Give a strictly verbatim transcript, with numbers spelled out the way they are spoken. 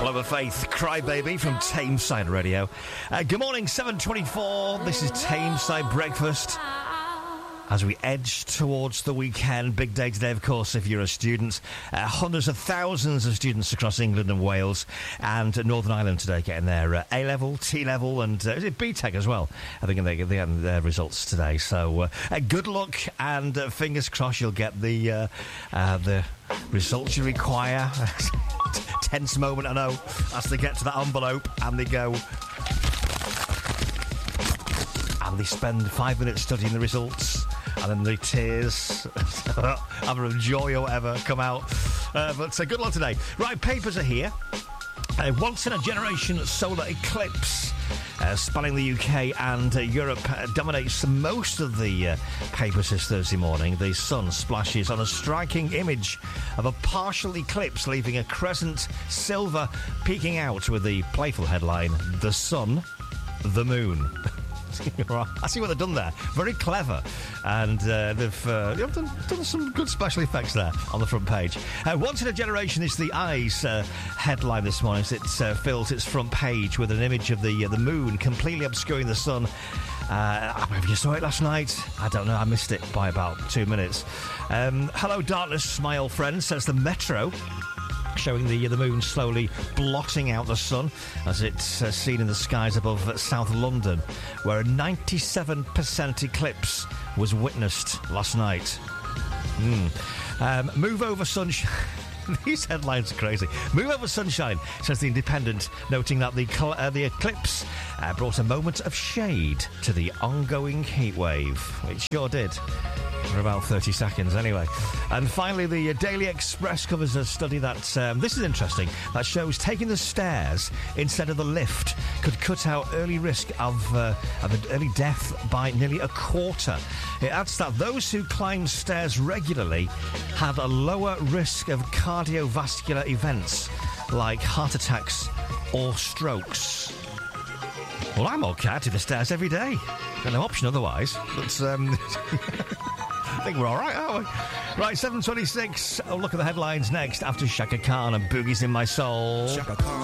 Love of Faith, Cry Baby from Tameside Radio. Uh, good morning, seven twenty-four. This is Tameside Breakfast. As we edge towards the weekend, big day today, of course, if you're a student. Uh, hundreds of thousands of students across England and Wales and uh, Northern Ireland today getting their uh, A-level, T-level and uh, is it B-Tech as well? I think they, they had their results today. So uh, uh, good luck and uh, fingers crossed you'll get the, uh, uh, the results you require. Tense moment, I know, as they get to that envelope and they go... And they spend five minutes studying the results, and then the tears, either of joy or whatever, come out. Uh, but uh, good luck today. Right, papers are here. A once-in-a-generation solar eclipse uh, spanning the U K and uh, Europe uh, dominates most of the uh, papers this Thursday morning. The sun splashes on a striking image of a partial eclipse, leaving a crescent silver peeking out with the playful headline, "The Sun, the Moon." I see what they've done there. Very clever. And uh, they've, uh, they've done, done some good special effects there on the front page. Uh, Once in a Generation is the Eyes uh, headline this morning. It uh, fills its front page with an image of the uh, the moon completely obscuring the sun. Uh, maybe you saw it last night. I don't know. I missed it by about two minutes. Um, hello, darkness, my old friend, says the Metro, showing the the moon slowly blotting out the sun as it's uh, seen in the skies above uh, South London, where a ninety-seven percent eclipse was witnessed last night. Mm. Um, move over sunshine. These headlines are crazy. Move over sunshine, says the Independent, noting that the cl- uh, the eclipse uh, brought a moment of shade to the ongoing heatwave. It sure did. For about thirty seconds, anyway. And finally, the uh, Daily Express covers a study that, um, this is interesting, that shows taking the stairs instead of the lift could cut out early risk of, uh, of an early death by nearly a quarter. It adds that those who climb stairs regularly had a lower risk of cardiovascular events like heart attacks or strokes. Well, I'm okay. I do the stairs every day. Got no option otherwise. But, um... I think we're all right, aren't we? Right, seven twenty-six. Oh, look at the headlines next after Shaka Khan and Boogie's in My Soul. Shaka Khan.